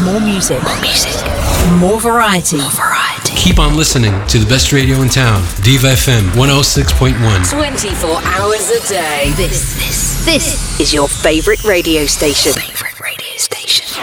More music. More variety. Keep on listening to the best radio in town, Diva FM 106.1. 24 hours a day. This is your favorite radio station.